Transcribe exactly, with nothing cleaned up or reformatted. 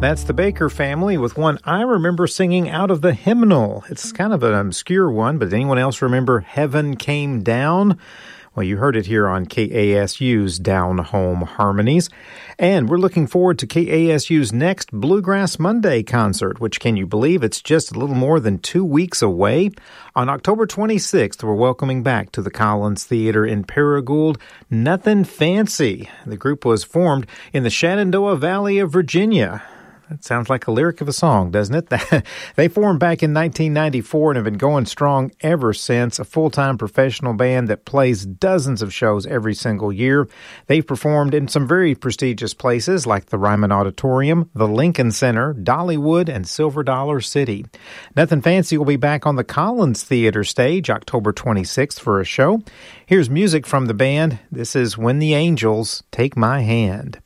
That's the Baker Family with one I remember singing out of the hymnal. It's kind of an obscure one, but anyone else remember Heaven Came Down? Well, you heard it here on K A S U's Down Home Harmonies. And we're looking forward to K A S U's next Bluegrass Monday concert, which, can you believe, it's just a little more than two weeks away? On October twenty-sixth, we're welcoming back to the Collins Theater in Paragould Nothing Fancy. The group was formed in the Shenandoah Valley of Virginia. That sounds like a lyric of a song, doesn't it? They formed back in nineteen ninety-four and have been going strong ever since, a full-time professional band that plays dozens of shows every single year. They've performed in some very prestigious places like the Ryman Auditorium, the Lincoln Center, Dollywood, and Silver Dollar City. Nothing Fancy will be back on the Collins Theater stage October twenty-sixth for a show. Here's music from the band. This is When the Angels Take My Hand.